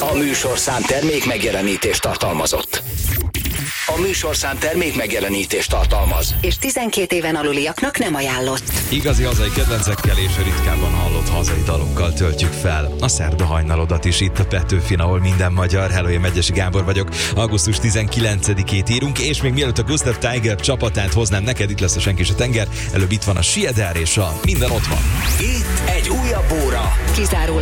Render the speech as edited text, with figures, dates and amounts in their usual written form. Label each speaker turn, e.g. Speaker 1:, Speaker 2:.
Speaker 1: A műsorszám termék megjelenítést tartalmazott. A műsorszám termék megjelenítést tartalmaz. És 12 éven aluliaknak nem ajánlott.
Speaker 2: Igazi hazai kedvencekkel és ritkábban hallott hazai dalunkkal töltjük fel a szerda hajnalodat is itt a Petőfin, ahol minden magyar. Hello, én Megyesi Gábor vagyok. Augusztus 19-ét írunk, és még mielőtt a Gustav Tiger csapatát hoznám neked, itt lesz a Senki és a tenger. Előbb itt van a Sieder és a Minden ott van.
Speaker 1: Itt egy újabb óra.
Speaker 3: Kizárólag